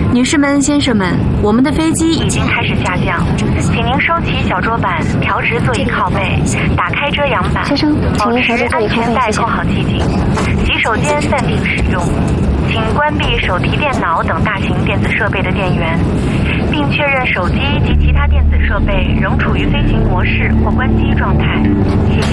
女士们、先生们，我们的飞机已经开始下降，请您收起小桌板，调直座椅靠背，打开遮阳板， 先生， 保持安全带扣好系紧，洗手间暂停使用，请关闭手提电脑等大型电子设备的电源，并确认手机及其他电子设备仍处于飞行模式或关机状态。谢谢。